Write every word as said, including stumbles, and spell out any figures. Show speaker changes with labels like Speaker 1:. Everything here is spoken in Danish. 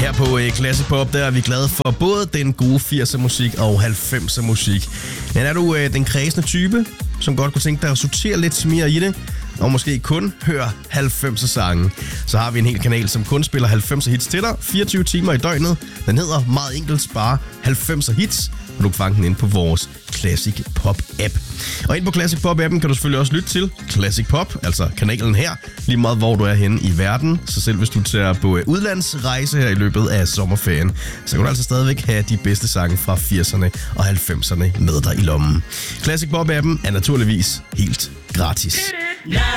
Speaker 1: Her på uh, Classic Pop, der er vi glade for både den gode firser musik og halvfemser musik. Men er du uh, den kredsende type, som godt kunne tænke dig at sortere lidt mere i det, og måske kun høre halvfemser sange, så har vi en hel kanal, som kun spiller halvfemser hits til dig, fireogtyve timer i døgnet. Den hedder meget enkelt bare halvfemser hits, og du kan fange den ind på vores Classic Pop app. Og ind på Classic Pop appen kan du selvfølgelig også lytte til Classic Pop, altså kanalen her, lige meget hvor du er henne i verden. Så selv hvis du tager på udlandsrejse her i løbet af sommerferien, så kan du altså stadigvæk have de bedste sange fra firserne og halvfemserne med dig i lommen. Classic Pop appen er naturligvis helt gratis.